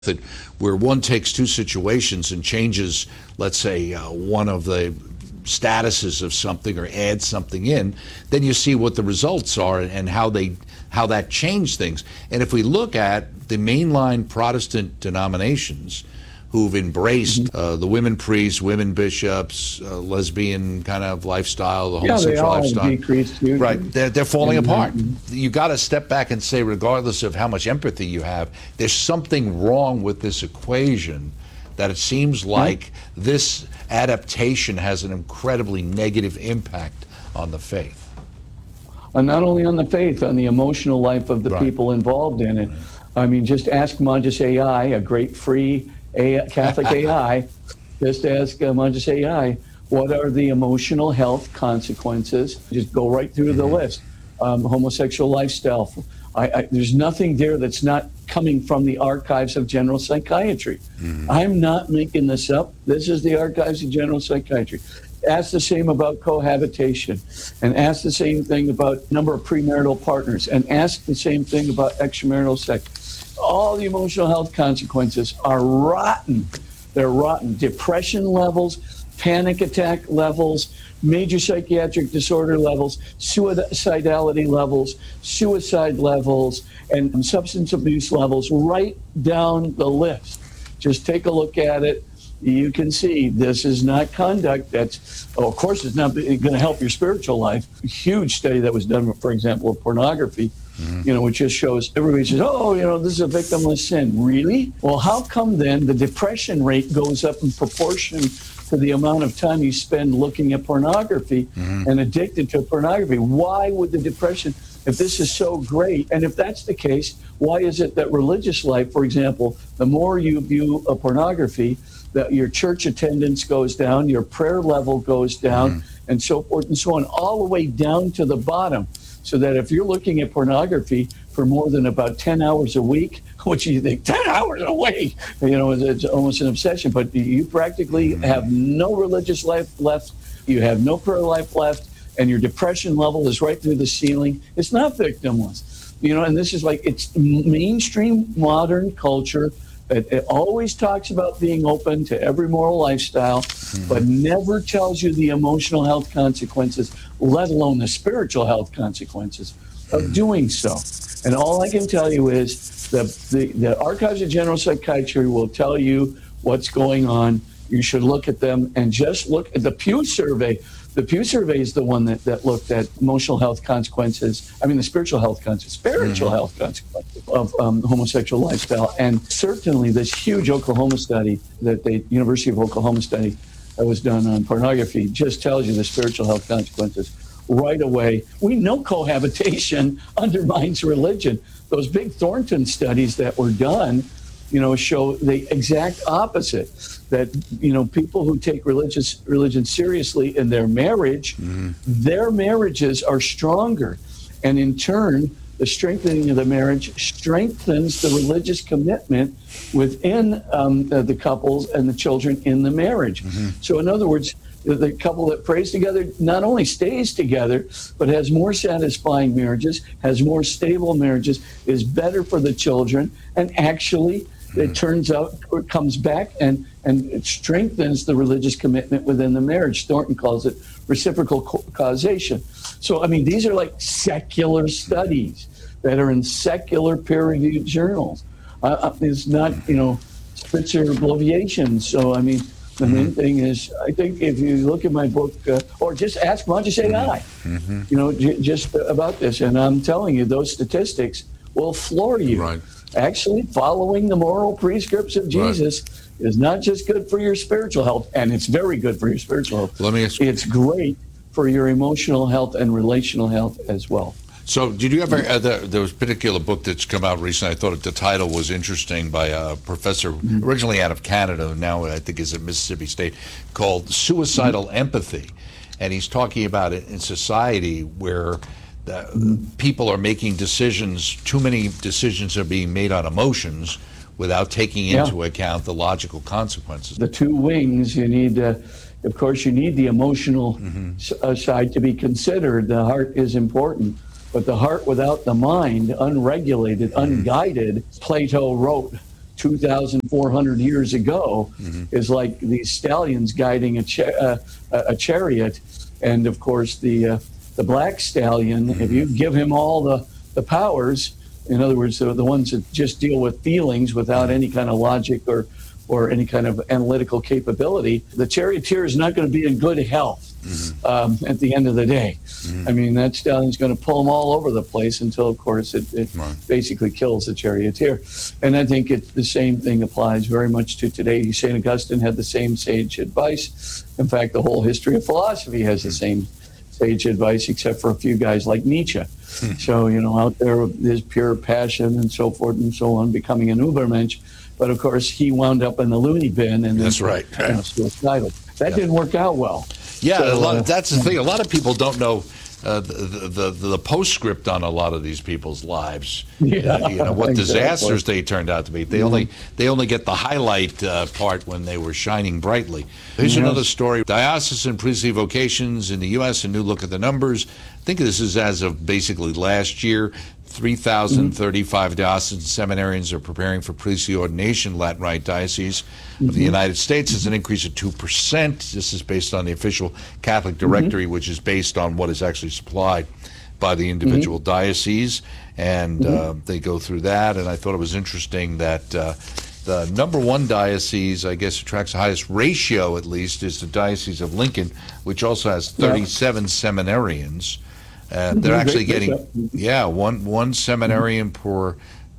method where one takes two situations and changes, let's say, one of the statuses of something or adds something in, then you see what the results are and how that changed things. And if we look at the mainline Protestant denominations who've embraced the women priests, women bishops, lesbian kind of lifestyle, the homosexual lifestyle. Decreased, right, they're falling apart. You got to step back and say, regardless of how much empathy you have, there's something wrong with this equation, that it seems like this adaptation has an incredibly negative impact on the faith. And not only on the faith, on the emotional life of the people involved in it. I mean, just ask Monges AI, a great free Catholic AI, just ask Monges AI, what are the emotional health consequences? Just go right through the list. Homosexual lifestyle. There's nothing there that's not coming from the archives of general psychiatry. I'm not making this up. This is the archives of general psychiatry. Ask the same about cohabitation, and ask the same thing about number of premarital partners, and ask the same thing about extramarital sex. All the emotional health consequences are rotten. They're rotten. Depression levels, panic attack levels, major psychiatric disorder levels, suicidality levels, suicide levels, and substance abuse levels, right down the list. Just take a look at it. You can see this is not conduct that's, of course, it's not going to help your spiritual life. A huge study that was done, for example, of pornography, which just shows, everybody says, this is a victimless sin. Really? Well, how come then the depression rate goes up in proportion to the amount of time you spend looking at pornography and addicted to pornography? Why would the depression, if this is so great, and if that's the case, why is it that religious life, for example, the more you view a pornography, that your church attendance goes down, your prayer level goes down, and so forth and so on, all the way down to the bottom. So that if you're looking at pornography for more than about 10 hours a week, which you think, 10 hours a week, it's almost an obsession, but you practically have no religious life left, you have no prayer life left, and your depression level is right through the ceiling. It's not victimless, and this is like, it's mainstream modern culture. It always talks about being open to every moral lifestyle, but never tells you the emotional health consequences, let alone the spiritual health consequences of doing so. And all I can tell you is the Archives of General Psychiatry will tell you what's going on. You should look at them and just look at the Pew Survey. The Pew Survey is the one that looked at emotional health consequences, the spiritual health consequences of homosexual lifestyle. And certainly this huge Oklahoma study, that the University of Oklahoma study that was done on pornography, just tells you the spiritual health consequences right away. We know cohabitation undermines religion. Those big Thornton studies that were done, show the exact opposite, that, people who take religion seriously in their marriage, their marriages are stronger. And in turn, the strengthening of the marriage strengthens the religious commitment within the couples and the children in the marriage. So in other words, the couple that prays together not only stays together, but has more satisfying marriages, has more stable marriages, is better for the children, and actually it turns out, or comes back and it strengthens the religious commitment within the marriage. Thornton calls it reciprocal causation. So, these are like secular studies that are in secular peer-reviewed journals. It's not, Spitzer bloviation. So, the main thing is, I think if you look at my book, or just ask Monges AI, just about this. And I'm telling you, those statistics will floor you. Right. Actually, following the moral prescripts of Jesus is not just good for your spiritual health, and it's very good for your spiritual health. Let me ask you. It's great for your emotional health and relational health as well. So did you ever, there was a particular book that's come out recently, I thought the title was interesting, by a professor originally out of Canada, now I think is at Mississippi State, called Suicidal Empathy. And he's talking about it in society where people are making decisions, too many decisions are being made on emotions without taking into account the logical consequences. The two wings, you need, of course, you need the emotional side to be considered. The heart is important, but the heart without the mind, unregulated, unguided, Plato wrote, 2,400 years ago is like these stallions guiding a chariot. And of course, the black stallion, if you give him all the powers, in other words, the ones that just deal with feelings without any kind of logic or any kind of analytical capability, the charioteer is not going to be in good health at the end of the day. I mean, that stallion's going to pull them all over the place until, of course, it basically kills the charioteer. And I think the same thing applies very much to today. St. Augustine had the same sage advice. In fact, the whole history of philosophy has the same sage advice, except for a few guys like Nietzsche. So, out there with his pure passion and so forth and so on, becoming an Ubermensch. But of course, he wound up in the loony bin and that's right. Suicidal. That didn't work out well. Yeah, So, that's the thing. A lot of people don't know the postscript on a lot of these people's lives. What disasters they turned out to be. They only get the highlight part when they were shining brightly. Here's another story: diocesan priestly vocations in the U.S. A new look at the numbers. I think this is as of basically last year. 3,035 diocesan seminarians are preparing for priestly ordination. Latin Rite Diocese of the United States is an increase of 2%. This is based on the official Catholic directory, which is based on what is actually supplied by the individual diocese. And they go through that. And I thought it was interesting that the number one diocese, I guess, attracts the highest ratio, at least, is the Diocese of Lincoln, which also has 37 seminarians. They're actually getting, one seminarian per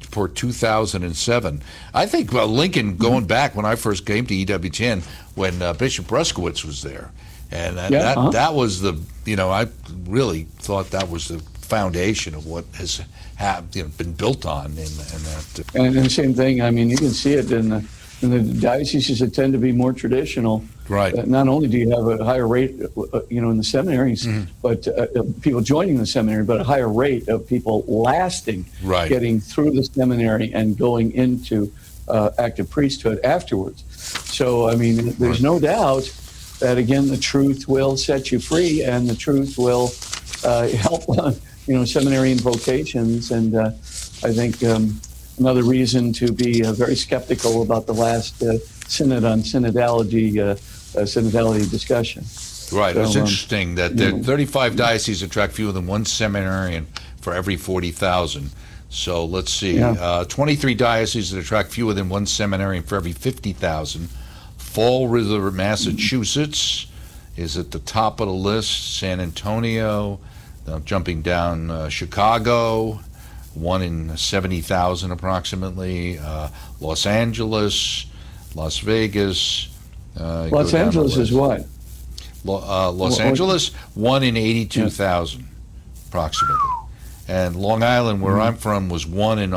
2007. I think Lincoln, going back when I first came to EWTN, when Bishop Bruskowitz was there, and that was I really thought that was the foundation of what has been built on in that. And the same thing. I mean, you can see it in the dioceses that tend to be more traditional. Right. Not only do you have a higher rate, in the seminaries, but people joining the seminary, but a higher rate of people lasting, getting through the seminary and going into active priesthood afterwards. So, I mean, there's no doubt that, again, the truth will set you free, and the truth will help, seminarian vocations. And I think another reason to be very skeptical about the last synod on synodality discussion. Right. It's interesting that there are 35 dioceses attract fewer than one seminarian for every 40,000. So let's see. 23 dioceses that attract fewer than one seminarian for every 50,000. Fall River, Massachusetts is at the top of the list. San Antonio, jumping down, Chicago, 1 in 70,000 approximately. Los Angeles, Las Vegas. Los Angeles is what? Los Angeles, 1 in 82,000 approximately. And Long Island, where I'm from, was 1 in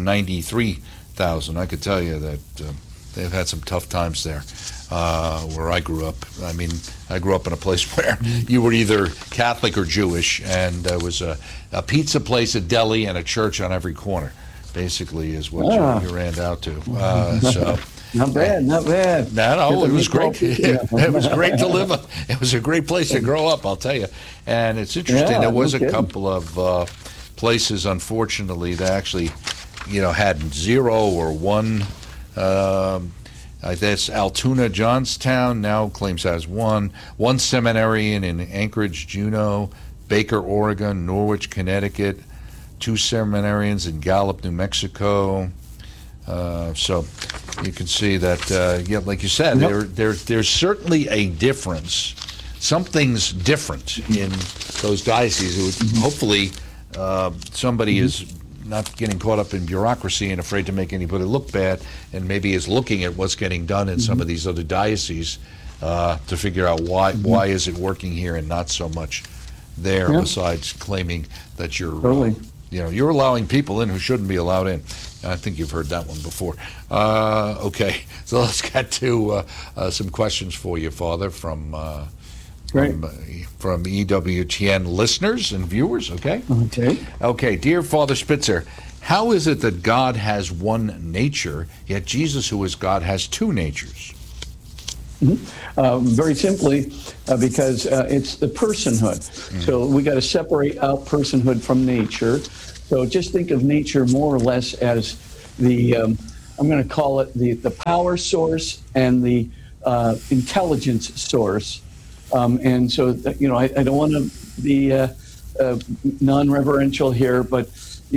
193,000. I could tell you that they've had some tough times there where I grew up. I mean, I grew up in a place where you were either Catholic or Jewish, and there was a pizza place, a deli, and a church on every corner, basically, is what you ran out to. So. Not bad. No, it was great. It was great to live. It was a great place to grow up, I'll tell you. And it's interesting. There was a couple of places, unfortunately, that actually, had 0 or 1. That's Altoona, Johnstown now claims has 1. 1 seminarian in Anchorage, Juneau, Baker, Oregon, Norwich, Connecticut. 2 seminarians in Gallup, New Mexico. So you can see that, like you said, there's certainly a difference. Something's different in those dioceses. Hopefully, somebody is not getting caught up in bureaucracy and afraid to make anybody look bad, and maybe is looking at what's getting done in some of these other dioceses to figure out why is it working here and not so much there. Besides claiming that you're you're allowing people in who shouldn't be allowed in. I think you've heard that one before. Okay, so let's get to some questions for you, Father, from EWTN listeners and viewers, okay? Okay, dear Father Spitzer, how is it that God has one nature, yet Jesus, who is God, has 2 natures? Very simply, because it's the personhood. So we got to separate out personhood from nature. So just think of nature more or less as the I'm going to call it the power source and the intelligence source. And so, I don't want to be non-reverential here, but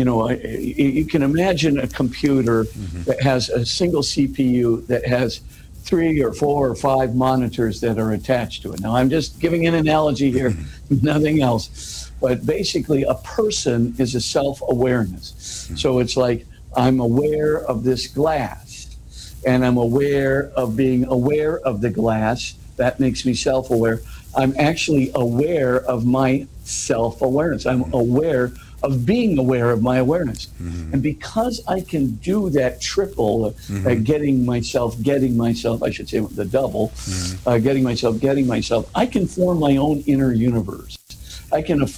you can imagine a computer that has a single CPU that has 3 or 4 or 5 monitors that are attached to it. Now, I'm just giving an analogy here, nothing else. But basically, a person is a self-awareness. So it's like, I'm aware of this glass, and I'm aware of being aware of the glass. That makes me self-aware. I'm actually aware of my self-awareness. I'm aware of being aware of my awareness. And because I can do that triple, getting myself, I should say the double, getting myself, I can form my own inner universe. I can,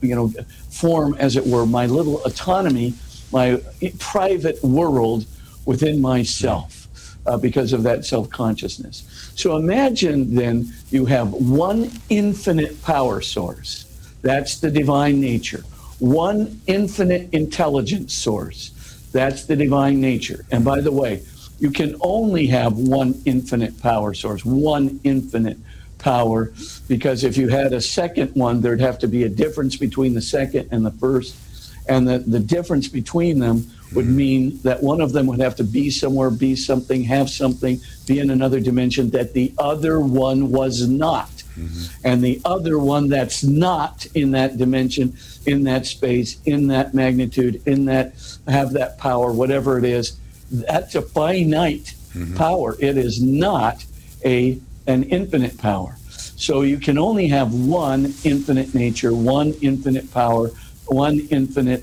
form, as it were, my little autonomy, my private world within myself because of that self-consciousness. So imagine then you have one infinite power source. That's the divine nature. One infinite intelligence source. That's the divine nature. And by the way, you can only have one infinite power source, one infinite power, because if you had a second one, there'd have to be a difference between the second and the first. And the difference between them would mean that one of them would have to be somewhere, be something, have something, be in another dimension that the other one was not. And the other one that's not in that dimension, in that space, in that magnitude, in that, have that power, whatever it is, that's a finite power. It is not an infinite power. So you can only have one infinite nature, one infinite power, one infinite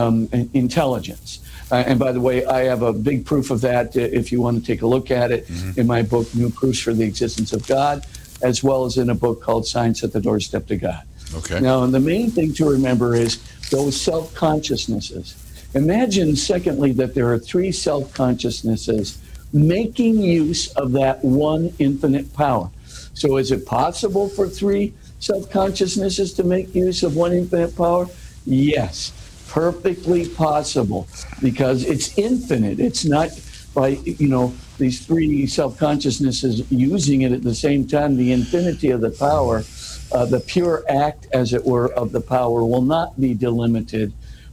intelligence. And by the way, I have a big proof of that if you want to take a look at it in my book, New Proofs for the Existence of God, as well as in a book called Science at the Doorstep to God. Okay. Now, the main thing to remember is those self-consciousnesses. Imagine, secondly, that there are 3 self-consciousnesses making use of that one infinite power. So is it possible for 3 self-consciousnesses to make use of one infinite power? Yes, perfectly possible, because it's infinite. It's not by, these 3 self-consciousnesses using it at the same time. The infinity of the power, the pure act, as it were, of the power will not be delimited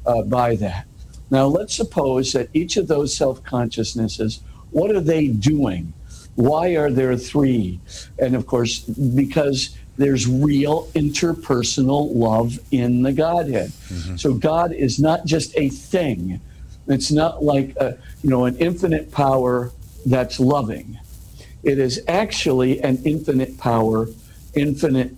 by that. Now, let's suppose that each of those self-consciousnesses, what are they doing? Why are there 3? And of course, because there's real interpersonal love in the Godhead. So God is not just a thing. It's not like an infinite power that's loving. It is actually an infinite power, infinite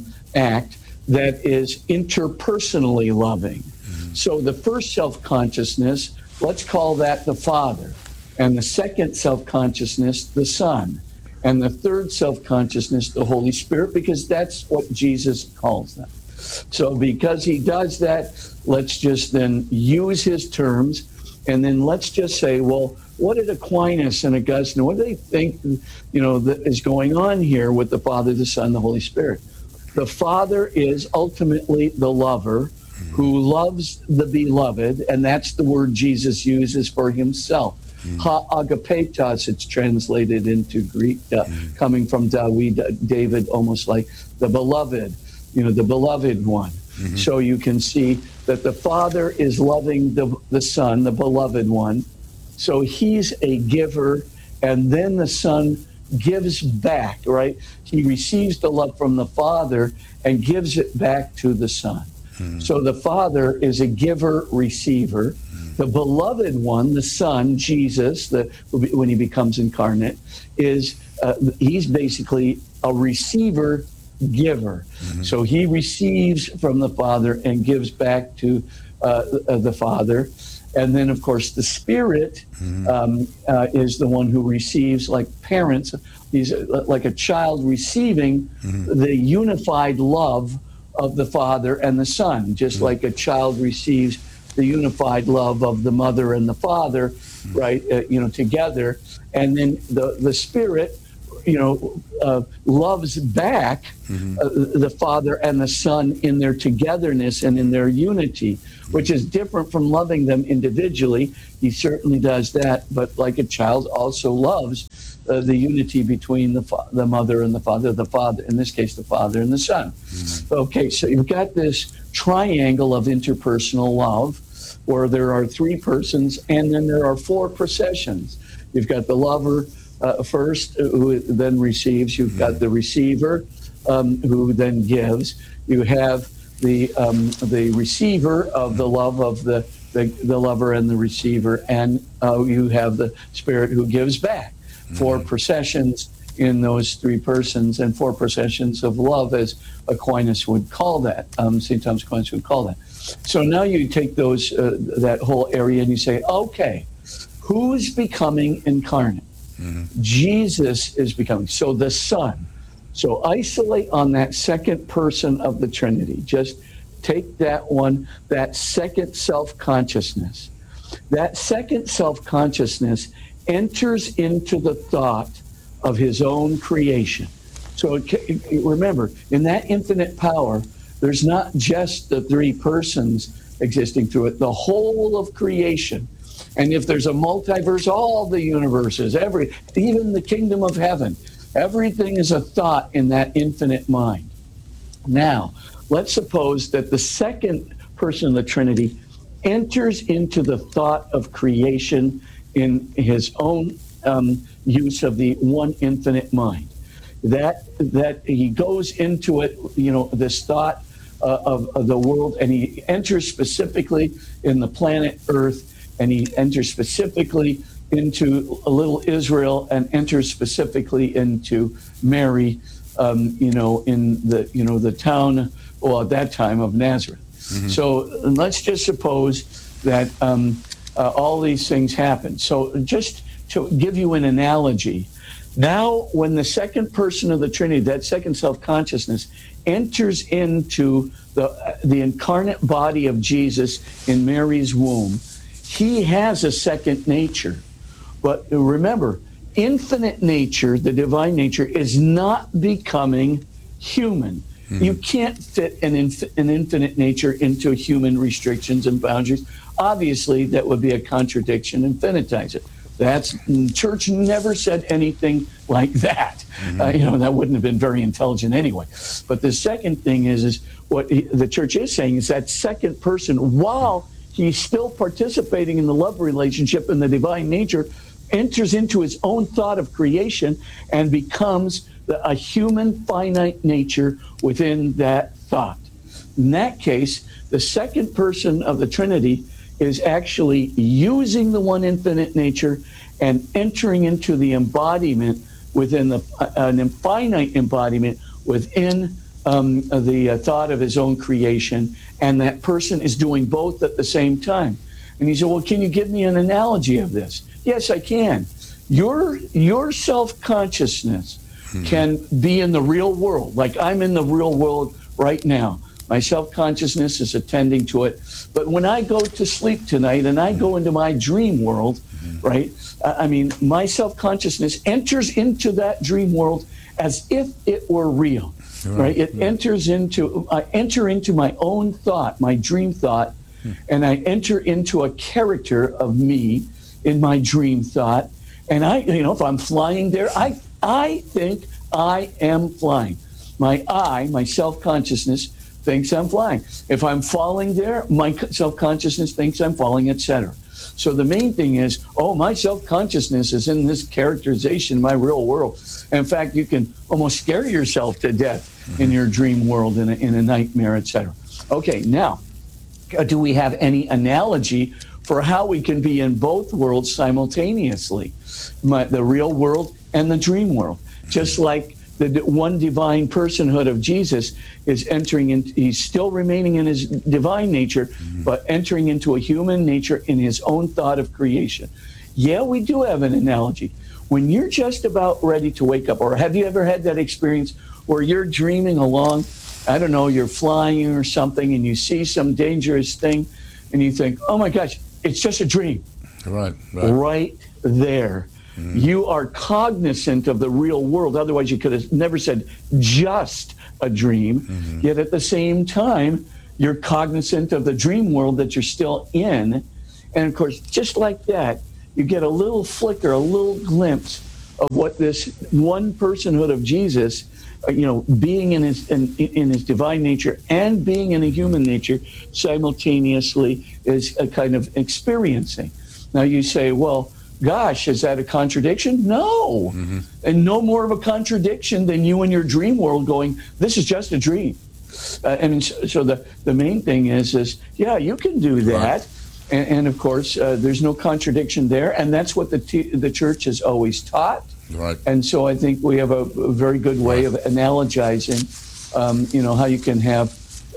act that is interpersonally loving. So the first self-consciousness, let's call that the Father. And the second self-consciousness, the Son. And the third self-consciousness, the Holy Spirit, because that's what Jesus calls them. So because he does that, let's just then use his terms, and then let's just say, well, what did Aquinas and Augustine, what do they think, that is going on here with the Father, the Son, the Holy Spirit? The Father is ultimately the lover who loves the beloved, and that's the word Jesus uses for himself. Ha agapetos, it's translated into Greek, coming from David, almost like the beloved, the beloved one. So you can see that the Father is loving the Son, the beloved one. So he's a giver, and then the Son gives back, right? He receives the love from the Father and gives it back to the Son. So the Father is a giver-receiver. The beloved one, the Son, Jesus, when he becomes incarnate, he's basically a receiver-giver. So he receives from the Father and gives back to the Father. And then, of course, the Spirit is the one who receives, like parents. He's like a child receiving the unified love of the Father and the Son, just like a child receives the unified love of the mother and the father, right? Together. And then the Spirit, loves back the Father and the Son in their togetherness and in their unity, which is different from loving them individually. He certainly does that, but like a child also loves the unity between the mother and the father, in this case, the Father and the Son. Okay, so you've got this triangle of interpersonal love, where there are three persons, and then there are four processions. You've got the lover first, who then receives. You've got the receiver, who then gives. You have the receiver of the love of the lover and the receiver, and you have the Spirit who gives back. Four processions in those three persons, and four processions of love, as Aquinas would call that. St. Thomas Aquinas would call that. So now you take those that whole area and you say, okay, who's becoming incarnate? Jesus is becoming. So the Son. So isolate on that second person of the Trinity. Just take that one, that second self-consciousness. That second self-consciousness enters into the thought of his own creation. So remember, in that infinite power, there's not just the three persons existing through it, the whole of creation. And if there's a multiverse, all the universes, even the kingdom of heaven, everything is a thought in that infinite mind. Now, let's suppose that the second person of the Trinity enters into the thought of creation in his own use of the one infinite mind. That he goes into it, this thought of the world, and he enters specifically in the planet Earth, and he enters specifically into a little Israel, and enters specifically into Mary, in the town, well, at that time, of Nazareth. So let's just suppose that all these things happen. So just to give you an analogy, now when the second person of the Trinity, that second self-consciousness, enters into the incarnate body of Jesus in Mary's womb, he has a second nature. But remember, infinite nature, the divine nature, is not becoming human. You can't fit an infinite nature into human restrictions and boundaries. Obviously, that would be a contradiction, infinitize it. Church never said anything like that. That wouldn't have been very intelligent anyway. But the second thing is what the church is saying is that second person, while he's still participating in the love relationship and the divine nature, enters into his own thought of creation and becomes a human finite nature within that thought. In that case, the second person of the Trinity is actually using the one infinite nature and entering into the embodiment within an infinite embodiment within the thought of his own creation, and that person is doing both at the same time. And he said, well, can you give me an analogy of this? Yes, I can. Your self-consciousness can be in the real world, like I'm in the real world right now. My self-consciousness is attending to it. But when I go to sleep tonight and I go into my dream world, right? My self-consciousness enters into that dream world as if it were real, right? It enters into, I enter into my own thought, my dream thought, and I enter into a character of me in my dream thought. And if I'm flying there, I think I am flying. My self-consciousness thinks I'm flying. If I'm falling there, my self-consciousness thinks I'm falling, etc. So the main thing is, my self-consciousness is in this characterization in my real world. In fact, you can almost scare yourself to death in your dream world, in a nightmare, etc. Okay, now, do we have any analogy for how we can be in both worlds simultaneously, the real world and the dream world? Just like the one divine personhood of Jesus is entering in, he's still remaining in his divine nature, but entering into a human nature in his own thought of creation. Yeah, we do have an analogy. When you're just about ready to wake up, or have you ever had that experience where you're dreaming along, I don't know, you're flying or something, and you see some dangerous thing, and you think, oh my gosh, it's just a dream. Right. Right there. You are cognizant of the real world. Otherwise, you could have never said just a dream. Yet at the same time, you're cognizant of the dream world that you're still in. And of course, just like that, you get a little flicker, a little glimpse of what this one personhood of Jesus, being in his divine nature and being in a human nature simultaneously is a kind of experiencing. Now you say, well, gosh, is that a contradiction? No. And no more of a contradiction than you in your dream world going, this is just a dream. And so the main thing is yeah, you can do that. Right. And of course, there's no contradiction there. And that's what the church has always taught. Right. And so I think we have a very good way of analogizing, how you can have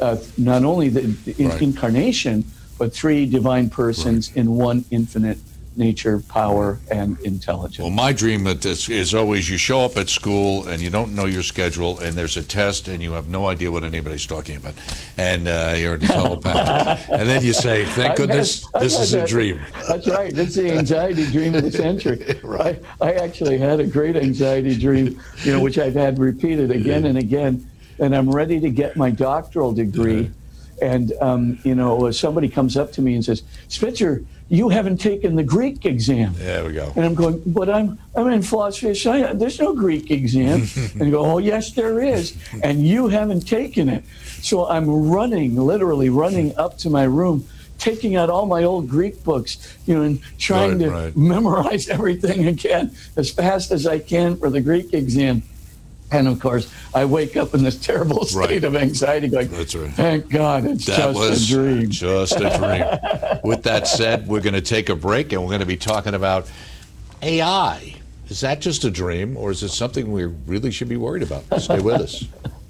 not only the incarnation, but three divine persons in one infinite nature, power, and intelligence. Well, my dream is always you show up at school and you don't know your schedule and there's a test and you have no idea what anybody's talking about. And you're a telepath. And then you say, thank goodness, this is a dream. That's right. That's the anxiety dream of the century. Right. I actually had a great anxiety dream, which I've had repeated again and again. And I'm ready to get my doctoral degree. And, somebody comes up to me and says, Spencer, you haven't taken the Greek exam. There we go. And I'm going, but I'm in philosophy of science. There's no Greek exam. And you go, oh, yes, there is. And you haven't taken it. So I'm literally running up to my room, taking out all my old Greek books, and trying to memorize everything again as fast as I can for the Greek exam. And of course, I wake up in this terrible state of anxiety going, that's right. Thank God, it's just a dream. Just a dream. With that said, we're going to take a break and we're going to be talking about AI. Is that just a dream or is it something we really should be worried about? Stay with us.